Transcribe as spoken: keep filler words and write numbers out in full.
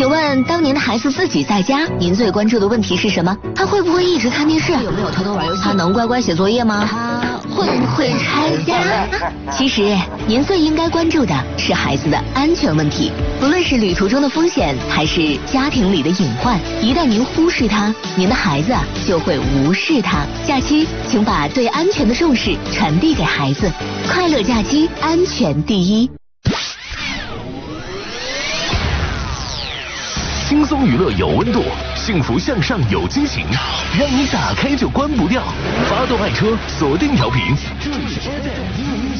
请问，当您的孩子自己在家，您最关注的问题是什么？他会不会一直看电视？有没有偷偷玩游戏？他能乖乖写作业吗？他会不会拆家？其实，您最应该关注的是孩子的安全问题。不论是旅途中的风险，还是家庭里的隐患，一旦您忽视它，您的孩子就会无视它。假期，请把对安全的重视传递给孩子。快乐假期，安全第一。 轻松娱乐有温度，幸福向上有激情，让你打开就关不掉。发动爱车，锁定调频，这里是 F M 一零一